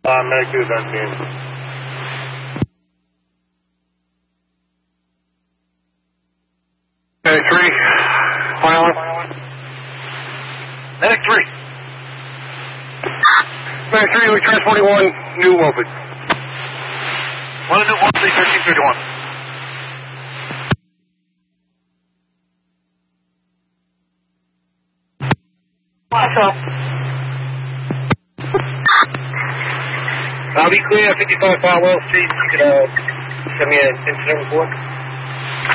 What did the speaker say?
Medic 2 is on scene. Medic 3, final. Medic 3. Medic 3, we transporting 1, new open. 1 new 1, 1331. I'll be clear at 55 Farwell Street. You can send me an incident report.